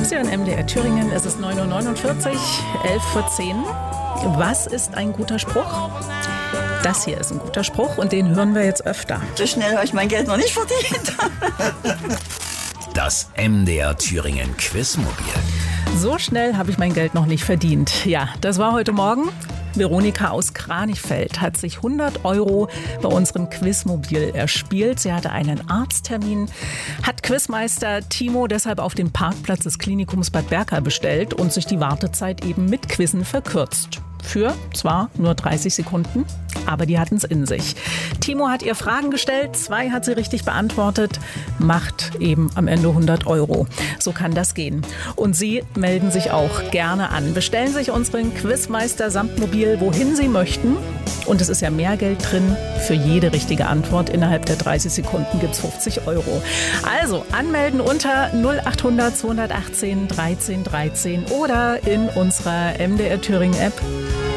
Sie hören MDR Thüringen, es ist 9:49 Uhr, 11:10 Uhr. Was ist ein guter Spruch? Das hier ist ein guter Spruch und den hören wir jetzt öfter. So schnell habe ich mein Geld noch nicht verdient. Das MDR Thüringen Quizmobil. So schnell habe ich mein Geld noch nicht verdient. Ja, das war heute Morgen. Veronika aus Kranichfeld hat sich 100 € bei unserem Quizmobil erspielt. Sie hatte einen Arzttermin, hat Quizmeister Timo deshalb auf dem Parkplatz des Klinikums Bad Berka bestellt und sich die Wartezeit eben mit Quizzen verkürzt. Für zwar nur 30 Sekunden, aber die hatten es in sich. Timo hat ihr Fragen gestellt, 2 hat sie richtig beantwortet, macht eben am Ende 100 €. So kann das gehen. Und Sie melden sich auch gerne an. Bestellen sich unseren Quizmeister samt Mobil, wohin Sie möchten. Und es ist ja mehr Geld drin. Für jede richtige Antwort innerhalb der 30 Sekunden gibt es 50 €. Also anmelden unter 0800 218 13 13 oder in unserer MDR Thüringen App.